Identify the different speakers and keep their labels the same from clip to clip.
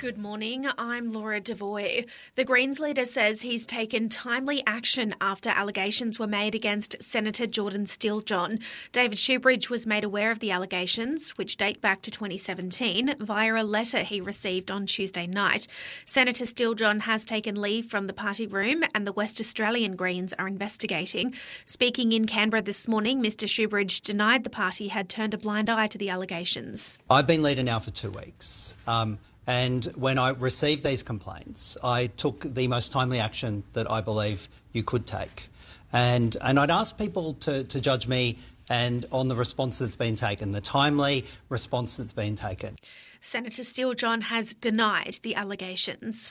Speaker 1: Good morning, I'm Laura Devoy. The Greens leader says he's taken timely action after allegations were made against Senator Jordan Steele-John. David Shoebridge was made aware of the allegations, which date back to 2017, via a letter he received on Tuesday night. Senator Steele-John has taken leave from the party room and the West Australian Greens are investigating. Speaking in Canberra this morning, Mr Shoebridge denied the party had turned a blind eye to the allegations.
Speaker 2: I've been leader now for 2 weeks. And when I received these complaints, I took the most timely action that I believe you could take. And I'd ask people to judge me and on the response that's been taken, the timely response that's been taken.
Speaker 1: Senator Steele-John has denied the allegations.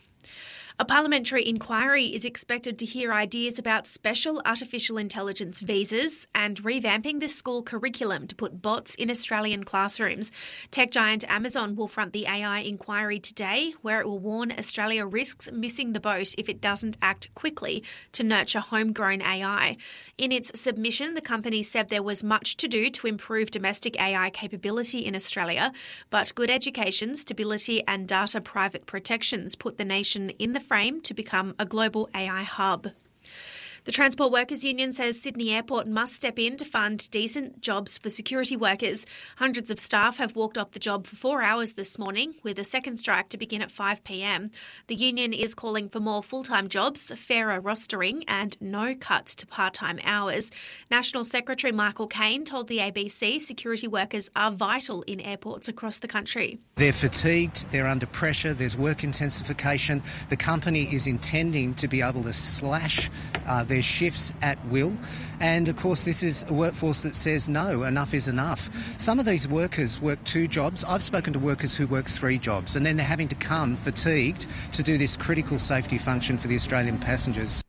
Speaker 1: A parliamentary inquiry is expected to hear ideas about special artificial intelligence visas and revamping the school curriculum to put bots in Australian classrooms. Tech giant Amazon will front the AI inquiry today, where it will warn Australia risks missing the boat if it doesn't act quickly to nurture homegrown AI. In its submission, the company said there was much to do to improve domestic AI capability in Australia, but good education, stability and data private protections put the nation in the frame to become a global AI hub. The Transport Workers Union says Sydney Airport must step in to fund decent jobs for security workers. Hundreds of staff have walked off the job for 4 hours this morning, with a second strike to begin at 5 p.m. The union is calling for more full-time jobs, fairer rostering and no cuts to part-time hours. National Secretary Michael Caine told the ABC security workers are vital in airports across the country.
Speaker 3: They're fatigued, they're under pressure, there's work intensification. The company is intending to be able to slash their shifts at will. And of course, this is a workforce that says no, enough is enough. Some of these workers work 2 jobs. I've spoken to workers who work 3 jobs, and then they're having to come fatigued to do this critical safety function for the Australian passengers.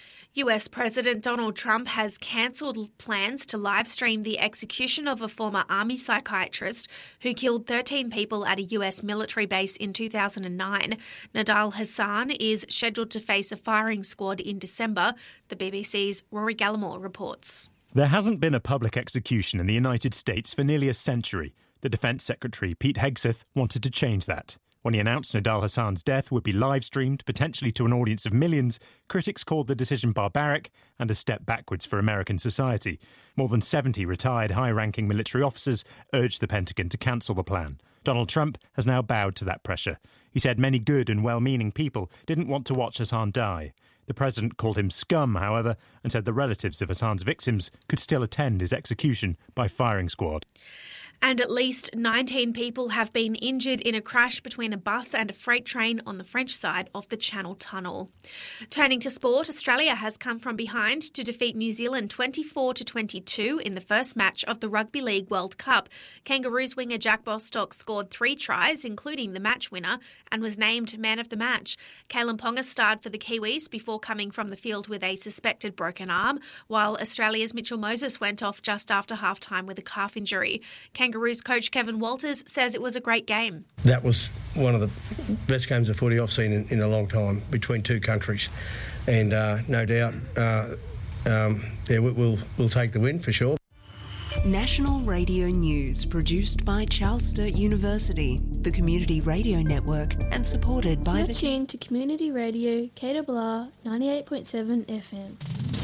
Speaker 1: US President Donald Trump has cancelled plans to live stream the execution of a former army psychiatrist who killed 13 people at a US military base in 2009. Nidal Hasan is scheduled to face a firing squad in December, the BBC's Rory Gallimore reports.
Speaker 4: There hasn't been a public execution in the United States for nearly a century. The Defence Secretary, Pete Hegseth, wanted to change that. When he announced Nidal Hasan's death would be live-streamed, potentially to an audience of millions, critics called the decision barbaric and a step backwards for American society. More than 70 retired high-ranking military officers urged the Pentagon to cancel the plan. Donald Trump has now bowed to that pressure. He said many good and well-meaning people didn't want to watch Hasan die. The president called him scum, however, and said the relatives of Hasan's victims could still attend his execution by firing squad.
Speaker 1: And at least 19 people have been injured in a crash between a bus and a freight train on the French side of the Channel Tunnel. Turning to sport, Australia has come from behind to defeat New Zealand 24-22 in the first match of the Rugby League World Cup. Kangaroos winger Jack Bostock scored 3 tries, including the match winner, and was named man of the match. Kalen Ponga starred for the Kiwis before coming from the field with a suspected broken arm, while Australia's Mitchell Moses went off just after half-time with a calf injury. Kangaroos coach Kevin Walters says it was a great game.
Speaker 5: That was one of the best games of footy I've seen in a long time between 2 countries, and no doubt we'll take the win for sure.
Speaker 6: National Radio News, produced by Charles Sturt University, the Community Radio Network, and supported by
Speaker 7: You're tuned to Community Radio, KRR 98.7 FM.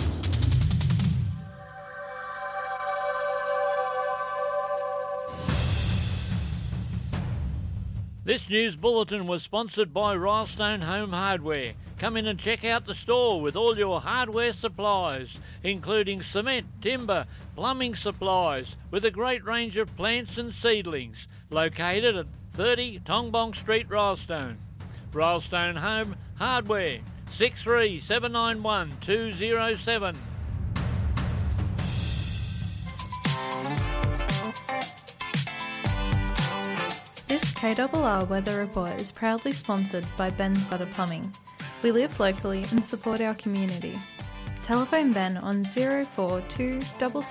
Speaker 8: This news bulletin was sponsored by Rylestone Home Hardware. Come in and check out the store with all your hardware supplies, including cement, timber, plumbing supplies, with a great range of plants and seedlings. Located at 30 Tongbong Street, Rylestone. Rylestone Home Hardware, 63791207.
Speaker 9: This KRR Weather Report is proudly sponsored by Ben Sutter Plumbing. We live locally and support our community. Telephone Ben on 042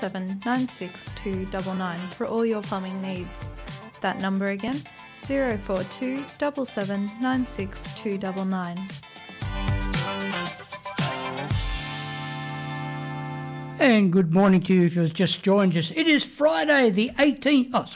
Speaker 9: 7796299 for all your plumbing needs. That number again, 042 7796299.
Speaker 10: And good morning to you if you've just joined us. It is Friday the 18th,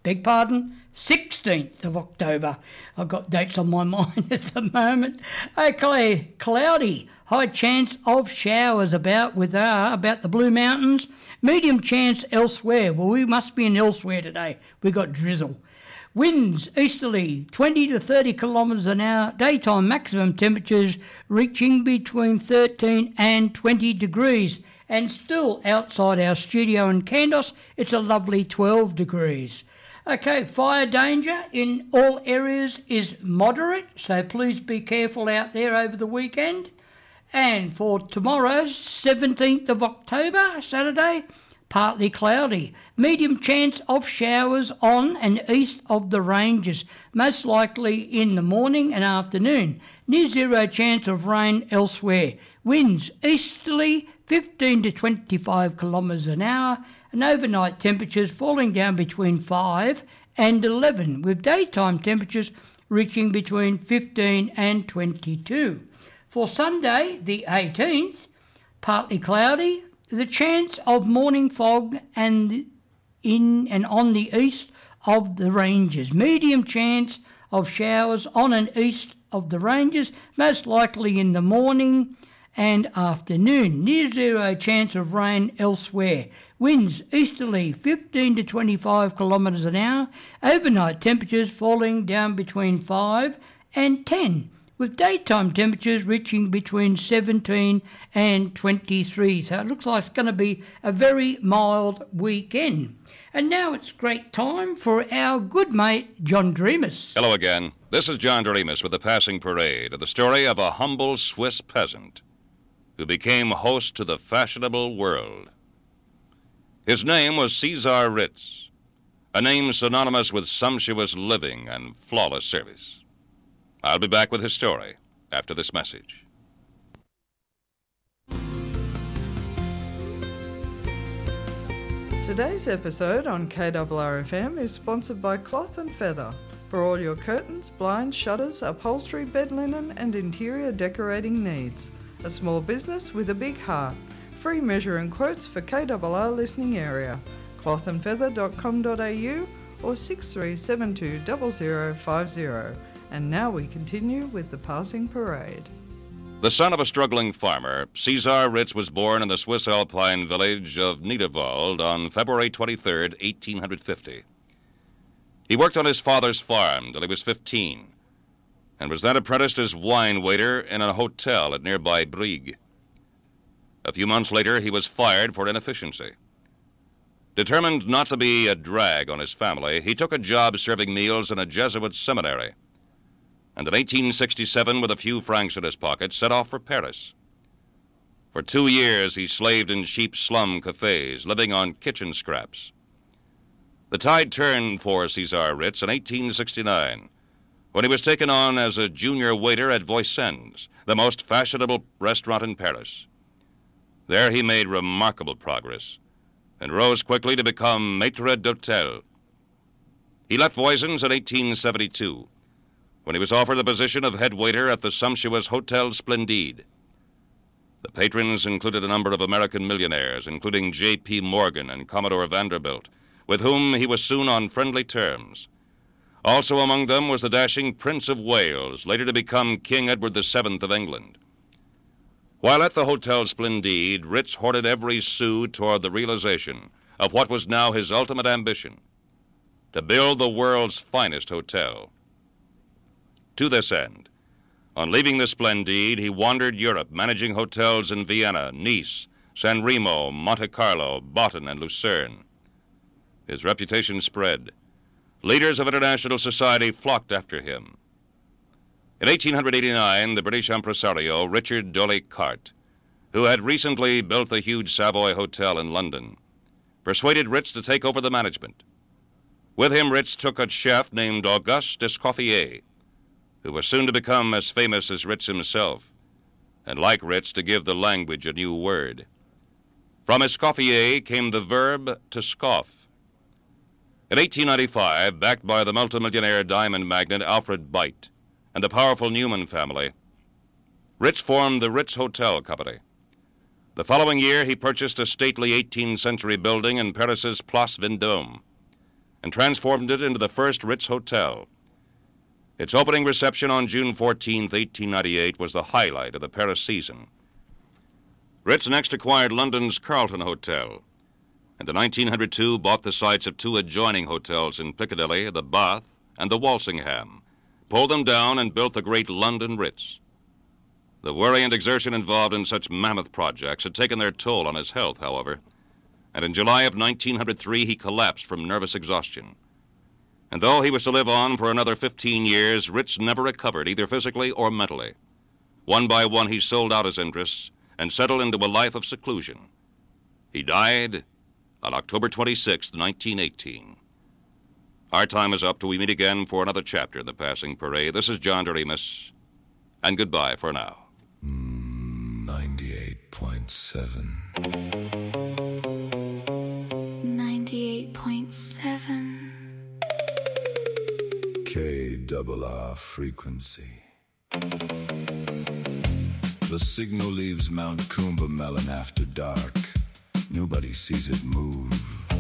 Speaker 10: beg pardon, 16th of October. I've got dates on my mind at the moment. Okay, cloudy, high chance of showers about the Blue Mountains. Medium chance elsewhere. Well, we must be in elsewhere today. We got drizzle. Winds easterly, 20 to 30 kilometres an hour. Daytime maximum temperatures reaching between 13 and 20 degrees. And still outside our studio in Kandos, it's a lovely 12 degrees. Okay, fire danger in all areas is moderate, so please be careful out there over the weekend. And for tomorrow's 17th of October, Saturday, partly cloudy. Medium chance of showers on and east of the ranges, most likely in the morning and afternoon. Near zero chance of rain elsewhere. Winds easterly, 15 to 25 kilometres an hour, and overnight temperatures falling down between 5 and 11, with daytime temperatures reaching between 15 and 22. For Sunday, the 18th, partly cloudy, the chance of morning fog and in and on the east of the ranges. Medium chance of showers on and east of the ranges, most likely in the morning and afternoon. Near zero chance of rain elsewhere. Winds easterly 15 to 25 kilometres an hour. Overnight temperatures falling down between 5 and 10, with daytime temperatures reaching between 17 and 23. So it looks like it's going to be a very mild weekend. And now it's great time for our good mate, John Dreamus.
Speaker 11: Hello again. This is John Dreamus with the Passing Parade of the story of a humble Swiss peasant who became host to the fashionable world. His name was Cesar Ritz, a name synonymous with sumptuous living and flawless service. I'll be back with his story after this message.
Speaker 12: Today's episode on KRRFM is sponsored by Cloth & Feather for all your curtains, blinds, shutters, upholstery, bed linen and interior decorating needs. A small business with a big heart. Free measure and quotes for KRR listening area. clothandfeather.com.au or 6372 0050. And now we continue with the Passing Parade.
Speaker 11: The son of a struggling farmer, Cesar Ritz was born in the Swiss Alpine village of Niederwald on February 23, 1850. He worked on his father's farm till he was 15 and was then apprenticed as wine waiter in a hotel at nearby Brieg. A few months later, he was fired for inefficiency. Determined not to be a drag on his family, he took a job serving meals in a Jesuit seminary, and in 1867, with a few francs in his pocket, set off for Paris. For 2 years, he slaved in cheap slum cafes, living on kitchen scraps. The tide turned for Cesar Ritz in 1869, when he was taken on as a junior waiter at Voisin's, the most fashionable restaurant in Paris. There he made remarkable progress and rose quickly to become maître d'hôtel. He left Voisin's in 1872, when he was offered the position of head waiter at the sumptuous Hotel Splendide. The patrons included a number of American millionaires, including J.P. Morgan and Commodore Vanderbilt, with whom he was soon on friendly terms. Also among them was the dashing Prince of Wales, later to become King Edward VII of England. While at the Hotel Splendide, Ritz hoarded every sou toward the realization of what was now his ultimate ambition, to build the world's finest hotel. To this end, on leaving the Splendide, he wandered Europe, managing hotels in Vienna, Nice, San Remo, Monte Carlo, Botten, and Lucerne. His reputation spread. Leaders of international society flocked after him. In 1889, the British impresario Richard Dolly Carte, who had recently built the huge Savoy Hotel in London, persuaded Ritz to take over the management. With him, Ritz took a chef named Auguste Escoffier, who was soon to become as famous as Ritz himself, and like Ritz, to give the language a new word. From Escoffier came the verb to scoff. In 1895, backed by the multimillionaire diamond magnate Alfred Beit and the powerful Newman family, Ritz formed the Ritz Hotel Company. The following year, he purchased a stately 18th century building in Paris's Place Vendôme. and transformed it into the first Ritz Hotel. Its opening reception on June 14, 1898, was the highlight of the Paris season. Ritz next acquired London's Carlton Hotel, and in 1902 bought the sites of two adjoining hotels in Piccadilly, the Bath and the Walsingham, pulled them down and built the great London Ritz. The worry and exertion involved in such mammoth projects had taken their toll on his health, however, and in July of 1903 he collapsed from nervous exhaustion. And though he was to live on for another 15 years, Ritz never recovered, either physically or mentally. One by one he sold out his interests and settled into a life of seclusion. He died on October 26, 1918. Our time is up till we meet again for another chapter in the Passing Parade. This is John Doremus, and goodbye for now.
Speaker 13: 98.7. 98.7. KRR frequency. The signal leaves Mount Coomba Melon after dark. Nobody sees it move.